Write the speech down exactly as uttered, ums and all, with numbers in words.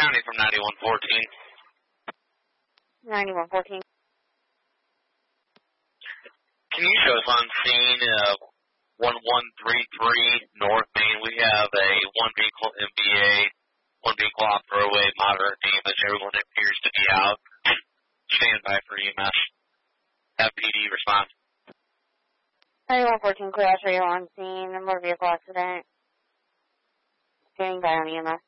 County from ninety-one fourteen. ninety-one fourteen. Can you show us on scene uh, one one three three North Main? We have a one vehicle M B A, one vehicle off roadway, moderate damage. Everyone appears to be out. Stand by for E M S. Have P D respond. ninety-one fourteen crash radio on scene. Motor vehicle accident. Standing by on E M S.